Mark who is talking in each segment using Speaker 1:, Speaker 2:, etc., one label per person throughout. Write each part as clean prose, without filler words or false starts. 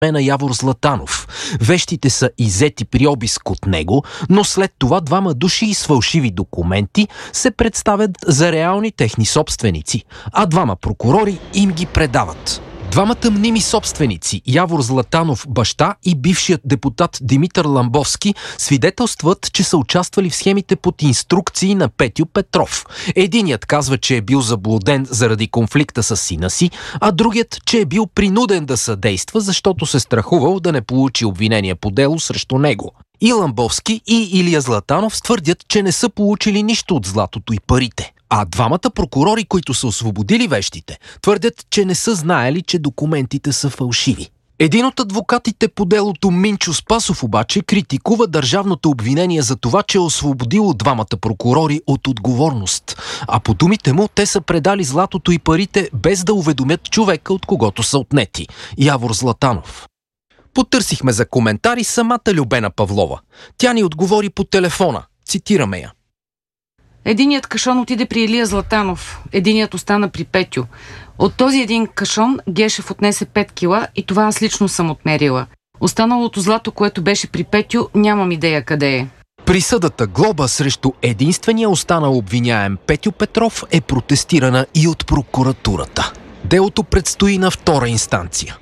Speaker 1: на Явор Златанов. Вещите са иззети при обиск от него, но след това двама души с фалшиви документи се представят за реални техни собственици, а двама прокурори им ги предават. Двамата мними собственици, Явор Златанов баща и бившият депутат Димитър Ламбовски, свидетелстват, че са участвали в схемите под инструкции на Петю Петров. Единият казва, че е бил заблуден заради конфликта с сина си, а другият, че е бил принуден да съдейства, защото се страхувал да не получи обвинение по дело срещу него. И Ламбовски, и Илия Златанов твърдят, че не са получили нищо от златото и парите. А двамата прокурори, които са освободили вещите, твърдят, че не са знаели, че документите са фалшиви. Един от адвокатите по делото Минчо Спасов обаче критикува държавното обвинение за това, че е освободило двамата прокурори от отговорност. А по думите му, те са предали златото и парите без да уведомят човека, от когото са отнети – Явор Златанов. Потърсихме за коментари самата Любена Павлова. Тя ни отговори по телефона. Цитираме я.
Speaker 2: Единият кашон отиде при Илия Златанов, единият остана при Петю. От този един кашон Гешев отнесе 5 кила и това аз лично съм отмерила. Останалото злато, което беше при Петю, нямам идея къде е.
Speaker 1: Присъдата глоба срещу единствения останал обвиняем Петю Петров е протестирана и от прокуратурата. Делото предстои на втора инстанция.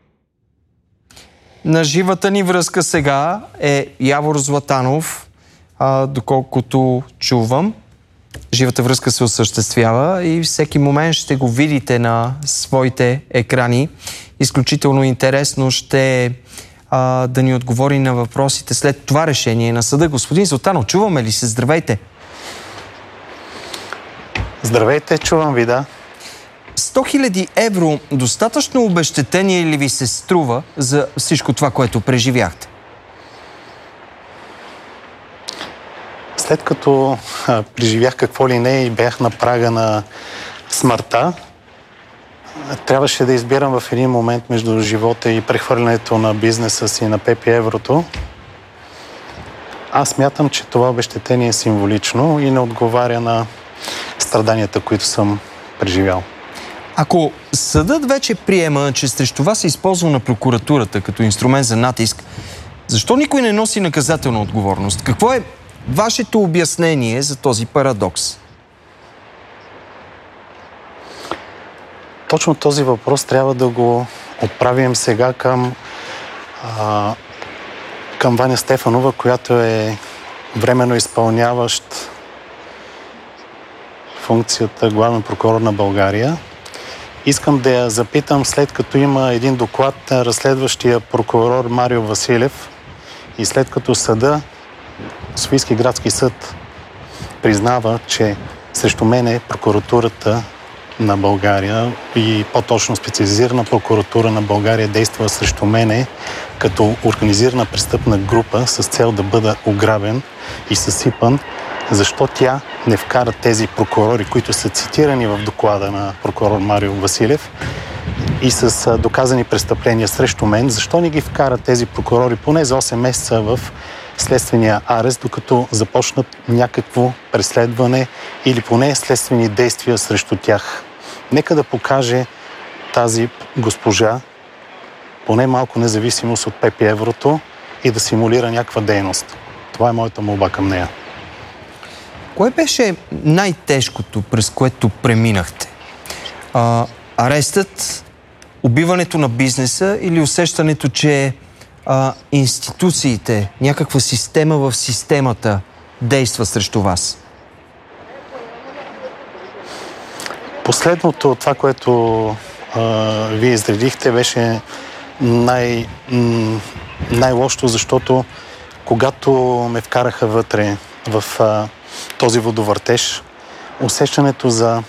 Speaker 3: На живата ни връзка сега е Явор Златанов, доколкото чувам. Живата връзка се осъществява и всеки момент ще го видите на своите екрани. Изключително интересно ще да ни отговори на въпросите след това решение на съда. Господин Златанов, чуваме ли се? Здравейте!
Speaker 4: Здравейте, чувам ви, да.
Speaker 3: 100 000 евро достатъчно обезщетение ли ви се струва за всичко това, което преживяхте?
Speaker 4: След като преживях какво ли не и бях на прага на смъртта, трябваше да избирам в един момент между живота и прехвърлянето на бизнеса си на Пепи Еврото. Аз смятам, че това обезщетение е символично и не отговаря на страданията, които съм преживял.
Speaker 3: Ако съдът вече приема, че срещу вас се използва на прокуратурата като инструмент за натиск, защо никой не носи наказателна отговорност? Какво е вашето обяснение за този парадокс?
Speaker 4: Точно този въпрос трябва да го отправим сега към Ваня Стефанова, която е временно изпълняващ функцията главен прокурор на България. Искам да я запитам, след като има един доклад на разследващия прокурор Марио Василев и след като съда, Софийски градски съд, признава, че срещу мене прокуратурата на България и по-точно специализирана прокуратура на България действа срещу мене като организирана престъпна група с цел да бъда ограбен и съсипан, защо тя не вкара тези прокурори, които са цитирани в доклада на прокурор Марио Василев и с доказани престъпления срещу мен, защо не ги вкара тези прокурори поне за 8 месеца в следствения арест, докато започнат някакво преследване или поне следствени действия срещу тях. Нека да покаже тази госпожа поне малко независимост от Пепи Еврото и да симулира някаква дейност. Това е моята молба към нея.
Speaker 3: Кое беше най-тежкото, през което преминахте? Арестът, убиването на бизнеса или усещането, че институциите, някаква система в системата действа срещу вас?
Speaker 4: Последното, това, което вие изредихте, беше най-лошото, защото когато ме вкараха вътре в този водовъртеж, усещането за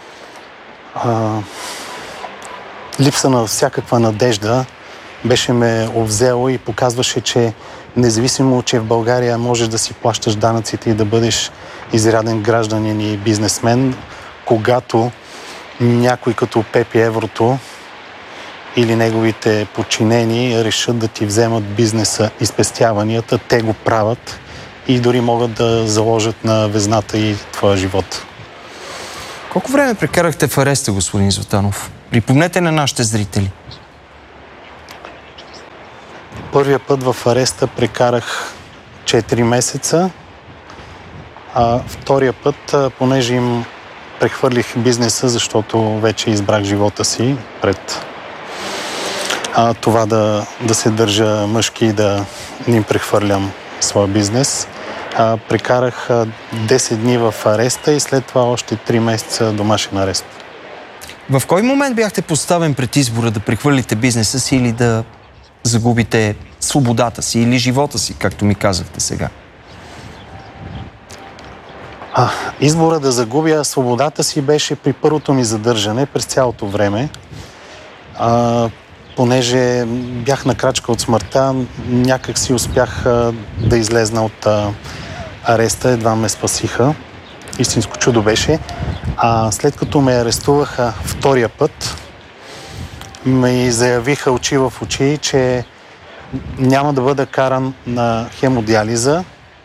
Speaker 4: липса на всякаква надежда беше ме обзело и показваше, че независимо, че в България можеш да си плащаш данъците и да бъдеш изряден гражданин и бизнесмен, когато някой като Пепи Еврото или неговите подчинени решат да ти вземат бизнеса и спестяванията, те го правят и дори могат да заложат на везната и твоя живот.
Speaker 3: Колко време прекарахте в ареста, господин Златанов? Припомнете на нашите зрители.
Speaker 4: Първия път в ареста прекарах 4 месеца, а втория път, понеже им прехвърлих бизнеса, защото вече избрах живота си пред това да се държа мъжки и да им прехвърлям своя бизнес. Прекарах 10 дни в ареста и след това още 3 месеца домашен арест.
Speaker 3: В кой момент бяхте поставен пред избора да прехвърлите бизнеса си или да загубите свободата си или живота си, както ми казахте сега?
Speaker 4: Избора да загубя свободата си беше при първото ми задържане през цялото време. Понеже бях на крачка от смъртта, някак си успях да излезна от ареста, едва ме спасиха. Истинско чудо беше. След като ме арестуваха втория път, ме заявиха очи в очи, че няма да бъда каран на хемодиализа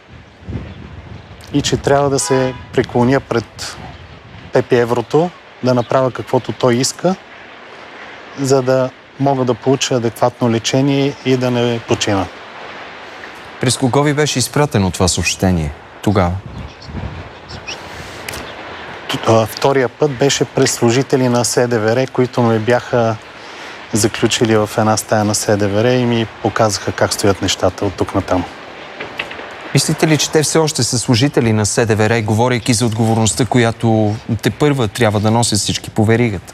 Speaker 4: и че трябва да се преклоня пред Пепи Еврото, да направя каквото той иска, за да мога да получа адекватно лечение и да не почина.
Speaker 3: През кого ви беше изпратено това съобщение тогава?
Speaker 4: Втория път беше през служители на СДВР, които ме бяха заключили в една стая на СДВР и ми показаха как стоят нещата от тук натам.
Speaker 3: Мислите ли, че те все още са служители на СДВР, говорейки за отговорността, която тепърва трябва да носят всички по веригата?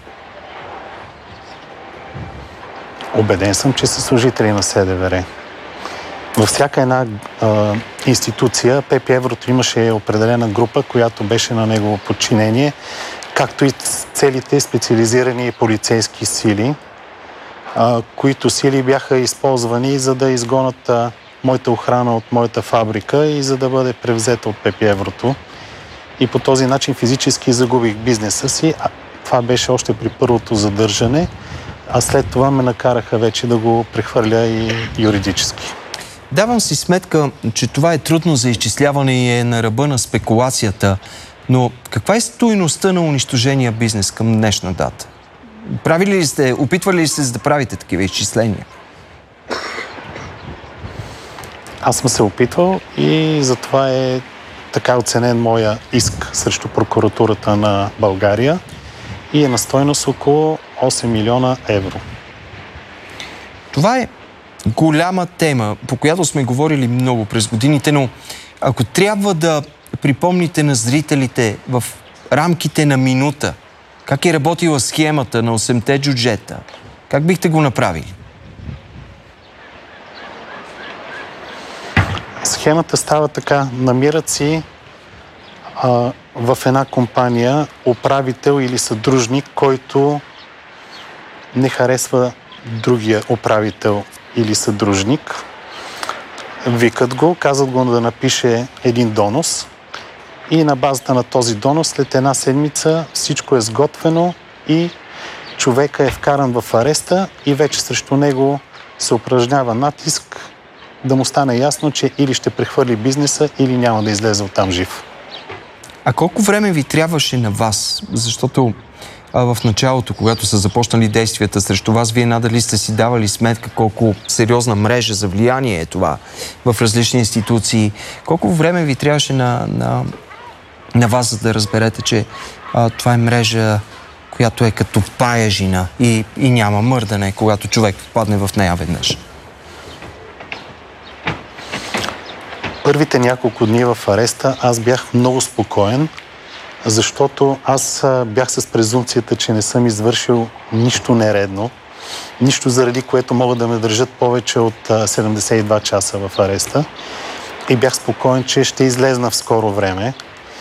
Speaker 4: Убеден съм, че са служители на СДВР. Във всяка една институция Пепи Еврото имаше определена група, която беше на негово подчинение, както и целите специализирани полицейски сили, които сили бяха използвани за да изгонят моята охрана от моята фабрика и за да бъде превзета от Пепи Еврото. И по този начин физически загубих бизнеса си. Това беше още при първото задържане, а след това ме накараха вече да го прехвърля и юридически.
Speaker 3: Давам си сметка, че това е трудно за изчисляване и е на ръба на спекулацията, но каква е стойността на унищожения бизнес към днешна дата? Опитвали ли сте да правите такива изчисления?
Speaker 4: Аз съм се опитвал и затова е така оценен моя иск срещу прокуратурата на България и е на стойност около 8 милиона евро.
Speaker 3: Това е голяма тема, по която сме говорили много през годините, но ако трябва да припомните на зрителите в рамките на минута как е работила схемата на 8-те джуджета, как бихте го направили?
Speaker 4: Схемата става така. Намират си в една компания управител или съдружник, който не харесва другия управител или съдружник. Викат го, казват го да напише един донос и на базата на този донос след една седмица всичко е сготвено и човека е вкаран в ареста и вече срещу него се упражнява натиск да му стане ясно, че или ще прехвърли бизнеса, или няма да излезе оттам жив.
Speaker 3: А колко време ви трябваше на вас? Защото в началото, когато са започнали действията срещу вас, вие надали сте си давали сметка колко сериозна мрежа за влияние е това в различни институции. Колко време ви трябваше на вас, за да разберете, че това е мрежа, която е като паяжина и няма мърдане, когато човек падне в нея веднъж?
Speaker 4: Първите няколко дни в ареста аз бях много спокоен, защото аз бях с презумпцията, че не съм извършил нищо нередно, нищо заради което могат да ме държат повече от 72 часа в ареста и бях спокоен, че ще излезна в скоро време.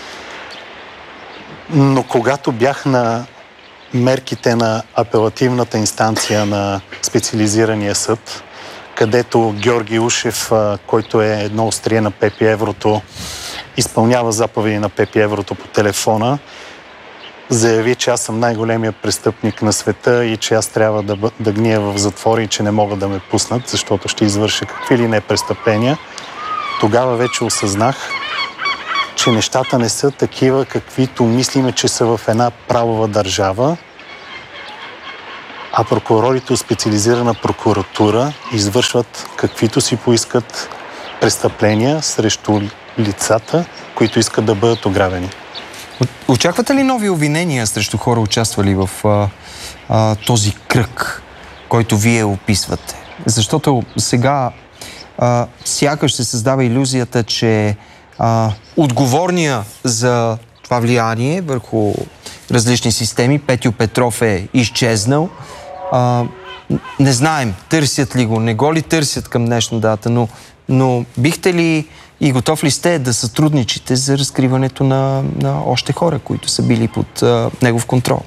Speaker 4: Но когато бях на мерките на апелативната инстанция на специализирания съд, където Георги Ушев, който е едно острие на Пепи Еврото, изпълнява заповеди на Пепи Еврото по телефона, заяви, че аз съм най-големия престъпник на света и че аз трябва да гния в затвора и че не могат да ме пуснат, защото ще извърша какви ли не престъпления. Тогава вече осъзнах, че нещата не са такива, каквито мислиме, че са в една правова държава а прокурорите от специализирана прокуратура извършват каквито си поискат престъпления срещу лицата, които искат да бъдат ограбени.
Speaker 3: Очаквате ли нови обвинения срещу хора, участвали в този кръг, който вие описвате? Защото сега сякаш се създава илюзията, че отговорния за това влияние върху различни системи, Петю Петров, е изчезнал. Не знаем, търсят ли го, не го ли търсят към днешна дата, но бихте ли и готов ли сте да сътрудничите за разкриването на още хора, които са били под негов контрол?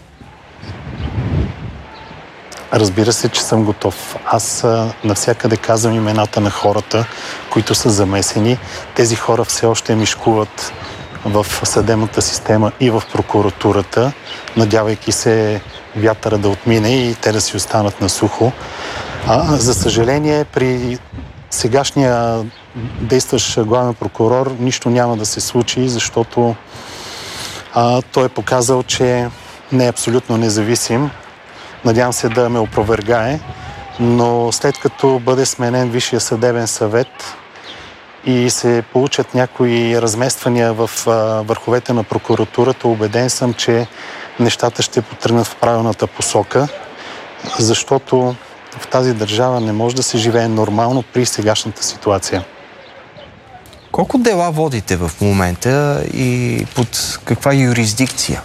Speaker 4: Разбира се, че съм готов. Аз навсякъде казвам имената на хората, които са замесени. Тези хора все още мишкуват в съдебната система и в прокуратурата, надявайки се вятъра да отмине и те да си останат на сухо. За съжаление, при сегашния действащ главен прокурор нищо няма да се случи, защото той е показал, че не е абсолютно независим. Надявам се да ме опровергае, но след като бъде сменен Висшия съдебен съвет и се получат някои размествания в върховете на прокуратурата, убеден съм, че нещата ще потръгнат в правилната посока, защото в тази държава не може да се живее нормално при сегашната ситуация.
Speaker 3: Колко дела водите в момента и под каква юрисдикция?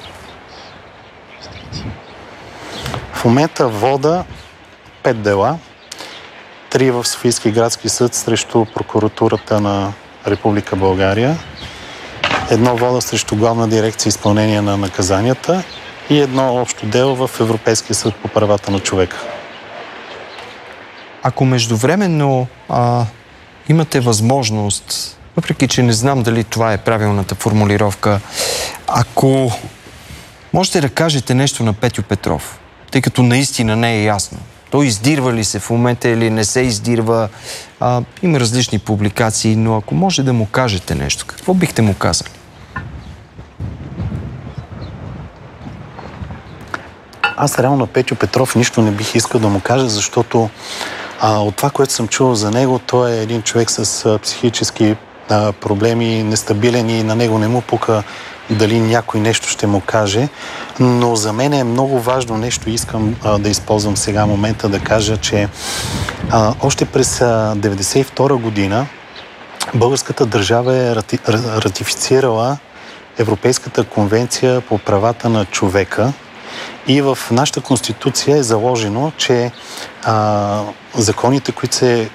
Speaker 4: В момента вода 5 дела, 3 в Софийски градски съд срещу прокуратурата на Република България, 1 вода срещу Главна дирекция изпълнение на наказанията и 1 общо дело в Европейския съд по правата на човека.
Speaker 3: Ако междувременно имате възможност, въпреки че не знам дали това е правилната формулировка, ако можете да кажете нещо на Петю Петров, тъй като наистина не е ясно. Той издирва ли се в момента или не се издирва? Има различни публикации, но ако може да му кажете нещо, какво бихте му казали?
Speaker 4: Аз реално на Петю Петров нищо не бих искал да му кажа, защото от това, което съм чувал за него, той е един човек с психически проблеми, нестабилен и на него не му пука дали някой нещо ще му каже, но за мен е много важно нещо и искам да използвам сега момента да кажа, че още през 1992 година българската държава е ратифицирала Европейската конвенция по правата на човека и в нашата конституция е заложено, че законите, които са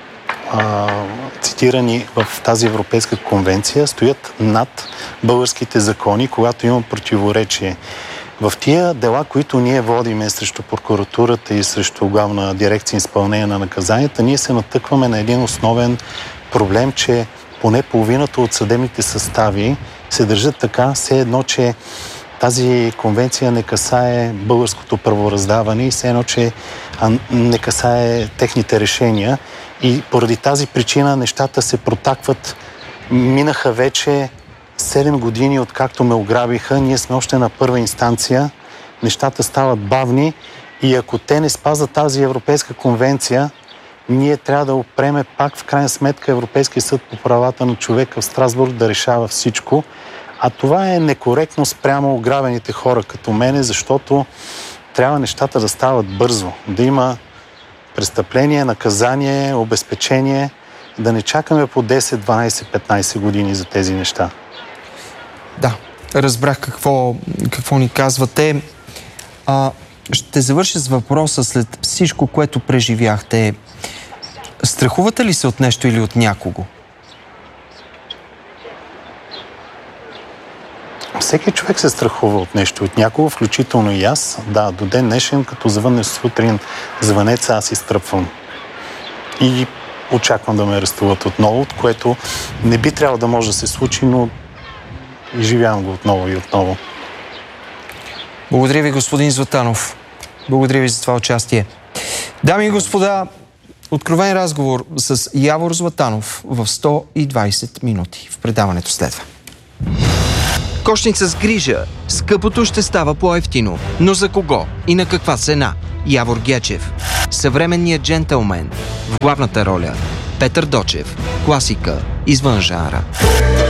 Speaker 4: цитирани в тази Европейска конвенция, стоят над българските закони, когато има противоречие. В тия дела, които ние водиме срещу прокуратурата и срещу Главна дирекция изпълнение на наказанията, ние се натъкваме на един основен проблем, че поне половината от съдебните състави се държат така, все едно, че тази конвенция не касае българското правораздаване и все едно, че не касае техните решения. И поради тази причина нещата се протакват. Минаха вече 7 години, откакто ме ограбиха. Ние сме още на първа инстанция. Нещата стават бавни и ако те не спазват тази Европейска конвенция, ние трябва да опреме пак в крайна сметка Европейския съд по правата на човека в Страсбург да решава всичко. А това е некоректно спрямо ограбените хора като мене, защото трябва нещата да стават бързо, да има престъпление, наказание, обезпечение, да не чакаме по 10, 12, 15 години за тези неща.
Speaker 3: Да, разбрах какво ни казвате. Ще завърша с въпроса след всичко, което преживяхте. Страхувате ли се от нещо или от някого?
Speaker 4: Всеки човек се страхува от нещо, от някого, включително и аз. Да, до ден днешен, като завънне сутрин звънеца, аз изтръпвам. И очаквам да ме арестуват отново, от което не би трябвало да може да се случи, но изживявам го отново и отново.
Speaker 3: Благодаря ви, господин Златанов. Благодаря ви за това участие. Дами и господа, откровен разговор с Явор Златанов в 120 минути. В предаването следва.
Speaker 5: Кошница с грижа. Скъпото ще става по-евтино. Но за кого и на каква цена? Явор Гечев. Съвременният джентълмен. В главната роля Петър Дочев. Класика извън жанра.